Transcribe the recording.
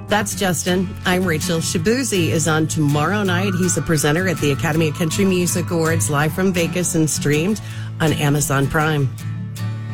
That's Justin. I'm Rachel. Shabuzi is on tomorrow night. He's a presenter at the Academy of Country Music Awards, live from Vegas and streamed on Amazon Prime.